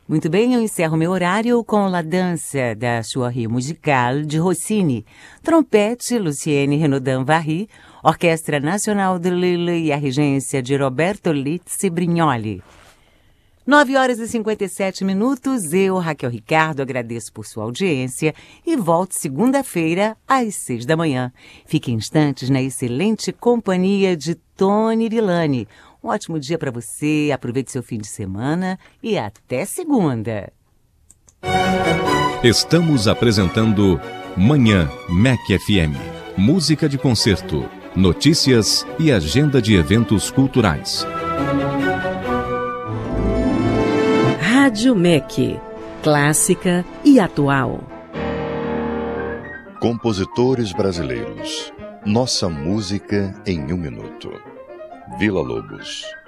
Muito bem, eu encerro meu horário com La Dança da Soirée Musicale de Rossini, trompete Lucienne Renaudin-Varry, Orquestra Nacional de Lille e a regência de Roberto Lizzi Brignoli. 9h57, eu, Raquel Ricardo, agradeço por sua audiência e volto segunda-feira às 6 da manhã. Fique instantes na excelente companhia de Tony Villani. Um ótimo dia para você, aproveite seu fim de semana e até segunda. Estamos apresentando Manhã MEC FM. Música de concerto, notícias e agenda de eventos culturais. Rádio MEC, clássica e atual. Compositores brasileiros. Nossa música em 1 minuto. Villa Lobos.